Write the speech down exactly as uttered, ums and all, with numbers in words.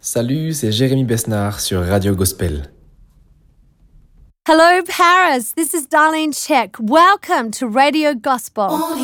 Salut, c'est Jérémy Besnard sur Radio Gospel. Hello, Paris. This is Darlene Check. Welcome to Radio Gospel.